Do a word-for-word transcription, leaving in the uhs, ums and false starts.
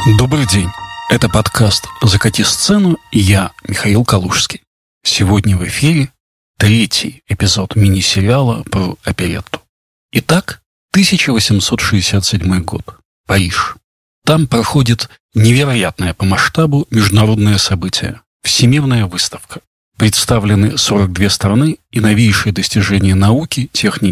Добрый день. Это подкаст «Закати сцену» и я, Михаил Калужский. Сегодня в эфире третий эпизод мини-сериала про оперетту. Итак, тысяча восемьсот шестьдесят седьмой год. Париж. Там проходит невероятное по масштабу международное событие – Всемирная выставка. Представлены сорок две страны и новейшие достижения науки, техники